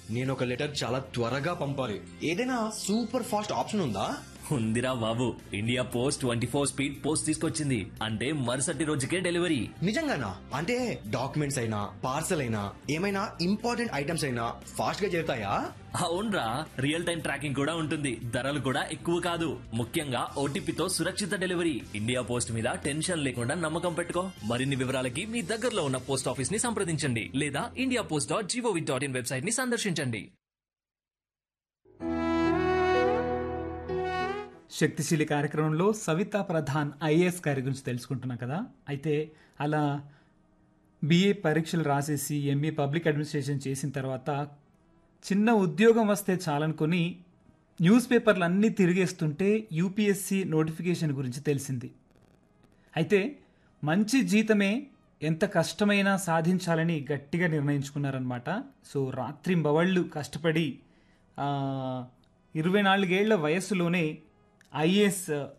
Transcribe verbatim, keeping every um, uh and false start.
నేను ఒక లెటర్ చాలా త్వరగా పంపాలి. ఏదైనా సూపర్ ఫాస్ట్ ఆప్షన్ ఉందా? ఉందిరా బాబు, India post twenty four speed post తీసుకొచ్చింది. అంటే మరుసటి రోజుకే డెలివరీ. నిజంగానా? అంటే డాక్యుమెంట్స్ అయినా పార్సల్ అయినా ఏమైనా ఇంపార్టెంట్ ఐటమ్స్ అయినా ఫాస్ట్ గా చేరుతాయా? అవునరా, రియల్ టైం ట్రాకింగ్ కూడా ఉంటుంది. ధరలు కూడా ఎక్కువ కాదు. ముఖ్యంగా ఓటీపీతో సురక్షిత డెలివరీ. ఇండియా పోస్ట్ మీద టెన్షన్ లేకుండా నమ్మకం పెట్టుకో. మరిన్ని వివరాలకి మీ దగ్గరలో ఉన్న పోస్ట్ ఆఫీస్ ని సంప్రదించండి లేదా India post dot GOV dot in website ని సందర్శించండి. శక్తిశీలి కార్యక్రమంలో సవితా ప్రధాన్ ఐఏఎస్ గారి గురించి తెలుసుకుంటున్నాం కదా. అయితే అలా బిఏ పరీక్షలు రాసేసి ఎంఏ పబ్లిక్ అడ్మినిస్ట్రేషన్ చేసిన తర్వాత చిన్న ఉద్యోగం వస్తే చాలనుకొని న్యూస్ పేపర్లు అన్నీ తిరిగేస్తుంటే యూపీఎస్సీ నోటిఫికేషన్ గురించి తెలిసింది. అయితే మంచి జీతమే ఎంత కష్టమైనా సాధించాలని గట్టిగా నిర్ణయించుకున్నారనమాట. సో రాత్రింబవళ్ళు కష్టపడి ఇరవై నాలుగేళ్ల వయస్సులోనే ఐఏఎస్